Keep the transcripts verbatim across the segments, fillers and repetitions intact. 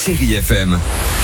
Chérie F M.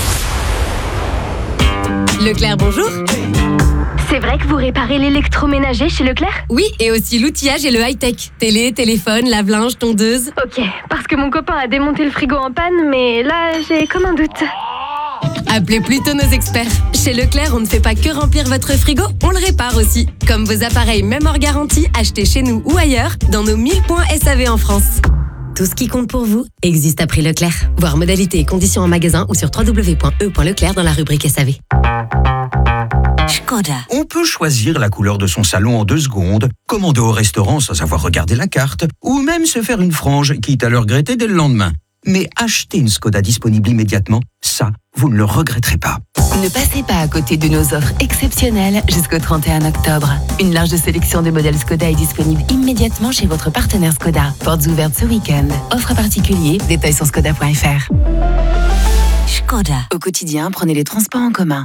Leclerc, bonjour. C'est vrai que vous réparez l'électroménager chez Leclerc ? Oui, et aussi l'outillage et le high-tech. Télé, téléphone, lave-linge, tondeuse. Ok, parce que mon copain a démonté le frigo en panne, mais là, j'ai comme un doute. Appelez plutôt nos experts. Chez Leclerc, on ne fait pas que remplir votre frigo, on le répare aussi. Comme vos appareils, même hors garantie, achetés chez nous ou ailleurs, dans nos mille points S A V en France. Tout ce qui compte pour vous existe à prix Leclerc. Voir modalités et conditions en magasin ou sur w w w point e point leclerc dans la rubrique S A V. Skoda. On peut choisir la couleur de son salon en deux secondes, commander au restaurant sans avoir regardé la carte, ou même se faire une frange, quitte à le regretter dès le lendemain. Mais acheter une Skoda disponible immédiatement, ça, vous ne le regretterez pas. Ne passez pas à côté de nos offres exceptionnelles jusqu'au trente et un octobre. Une large sélection de modèles Skoda est disponible immédiatement chez votre partenaire Skoda. Portes ouvertes ce week-end. Offre particulier, détails sur skoda point f r. Skoda. Au quotidien, prenez les transports en commun.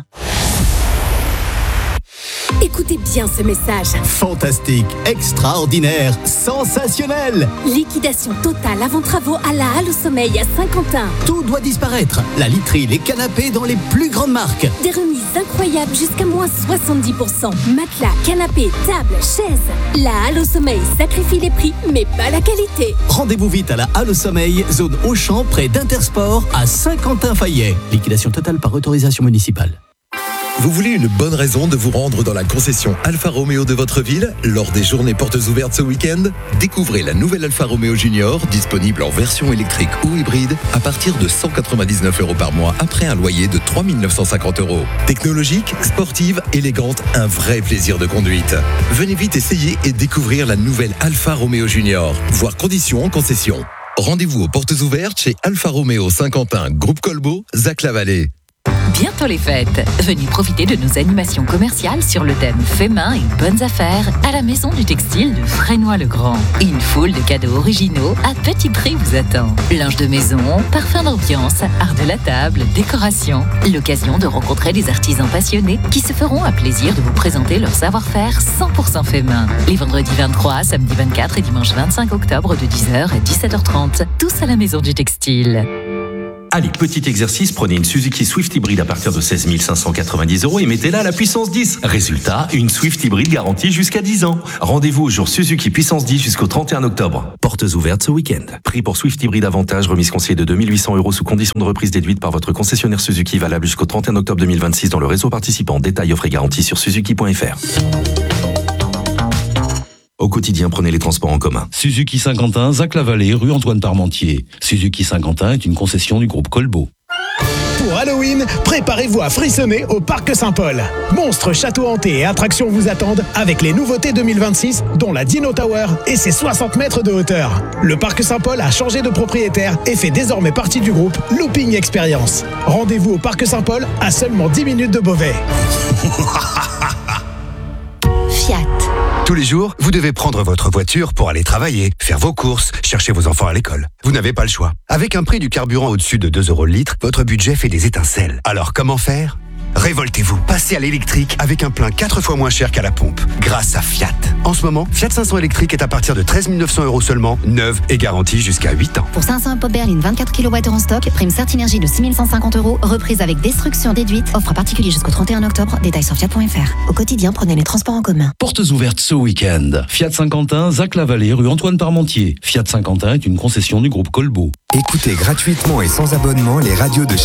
Écoutez bien ce message. Fantastique, extraordinaire, sensationnel. Liquidation totale avant travaux à la Halle au Sommeil à Saint-Quentin. Tout doit disparaître. La literie, les canapés dans les plus grandes marques. Des remises incroyables jusqu'à moins soixante-dix pour cent. Matelas, canapés, tables, chaises. La Halle au Sommeil sacrifie les prix, mais pas la qualité. Rendez-vous vite à la Halle au Sommeil, zone Auchan, près d'Intersport, à Saint-Quentin-Fayet. Liquidation totale par autorisation municipale. Vous voulez une bonne raison de vous rendre dans la concession Alfa Romeo de votre ville lors des journées portes ouvertes ce week-end ? Découvrez la nouvelle Alfa Romeo Junior, disponible en version électrique ou hybride à partir de cent quatre-vingt-dix-neuf euros par mois après un loyer de trois mille neuf cent cinquante euros. Technologique, sportive, élégante, un vrai plaisir de conduite. Venez vite essayer et découvrir la nouvelle Alfa Romeo Junior. Voir conditions en concession. Rendez-vous aux portes ouvertes chez Alfa Romeo Saint-Quentin, Groupe Colbeau, Zac-la-Vallée. Bientôt les fêtes. Venez profiter de nos animations commerciales sur le thème fait main et bonnes affaires à la Maison du Textile de Fresnoy-le-Grand. Une foule de cadeaux originaux à petit prix vous attend. Linge de maison, parfum d'ambiance, art de la table, décoration. L'occasion de rencontrer des artisans passionnés qui se feront un plaisir de vous présenter leur savoir-faire cent pour cent fait main. Les vendredis vingt-trois, samedi vingt-quatre et dimanche vingt-cinq octobre de dix heures à dix-sept heures trente. Tous à la Maison du Textile. Allez, petit exercice, prenez une Suzuki Swift hybride à partir de seize mille cinq cent quatre-vingt-dix euros et mettez-la à la puissance dix. Résultat, une Swift hybride garantie jusqu'à dix ans. Rendez-vous au jour Suzuki puissance dix jusqu'au trente et un octobre. Portes ouvertes ce week-end. Prix pour Swift hybride avantage, remise conseillée de deux mille huit cents euros sous condition de reprise déduite par votre concessionnaire Suzuki, valable jusqu'au trente et un octobre deux mille vingt-six dans le réseau participant. Détails, offres et garanties sur suzuki point f r. Au quotidien, prenez les transports en commun. Suzuki Saint-Quentin, Zac-la-Vallée, rue Antoine Parmentier. Suzuki Saint-Quentin est une concession du groupe Colbeau. Pour Halloween, préparez-vous à frissonner au Parc Saint-Paul. Monstres, châteaux hantés et attractions vous attendent avec les nouveautés deux mille vingt-six, dont la Dino Tower et ses soixante mètres de hauteur. Le Parc Saint-Paul a changé de propriétaire et fait désormais partie du groupe Looping Experience. Rendez-vous au Parc Saint-Paul à seulement dix minutes de Beauvais. Fiat. Tous les jours, vous devez prendre votre voiture pour aller travailler, faire vos courses, chercher vos enfants à l'école. Vous n'avez pas le choix. Avec un prix du carburant au-dessus de deux euros le litre, votre budget fait des étincelles. Alors comment faire ? Révoltez-vous, passez à l'électrique avec un plein quatre fois moins cher qu'à la pompe, grâce à Fiat. En ce moment, Fiat cinq cents électrique est à partir de treize mille neuf cents euros seulement, neuve et garantie jusqu'à huit ans. Pour cinq cents pop berline vingt-quatre kilowattheures en stock, prime Certinergie de six mille cent cinquante euros, reprise avec destruction déduite, offre particulier jusqu'au trente et un octobre, détails sur fiat point f r. Au quotidien, prenez les transports en commun. Portes ouvertes ce week-end. Fiat Saint-Quentin, Zac-la-Vallée, rue Antoine Parmentier. Fiat Saint-Quentin est une concession du groupe Colbeau. Écoutez gratuitement et sans abonnement les radios de